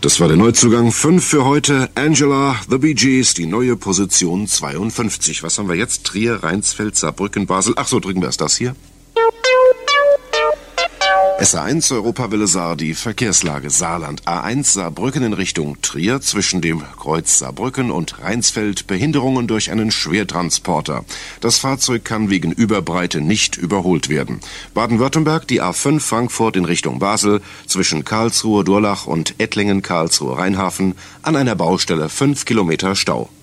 Das war der Neuzugang 5 für heute. Angela, The Bee Gees, die neue Position 52. Was haben wir jetzt? Trier, Rheinsfeld, Saarbrücken, Basel. Ach so, drücken wir erst das hier. SA1 Europawelle Saar, die Verkehrslage Saarland. A1 Saarbrücken in Richtung Trier, zwischen dem Kreuz Saarbrücken und Rheinsfeld Behinderungen durch einen Schwertransporter. Das Fahrzeug kann wegen Überbreite nicht überholt werden. Baden-Württemberg die A5 Frankfurt in Richtung Basel, zwischen Karlsruhe Durlach und Ettlingen Karlsruhe Rheinhafen, an einer Baustelle 5 Kilometer Stau.